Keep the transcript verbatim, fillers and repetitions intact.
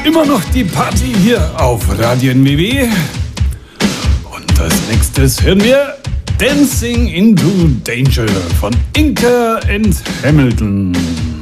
immer noch die Party hier auf Radio N W W. Und als nächstes hören wir Dancing into Danger von Inca and Hamilton.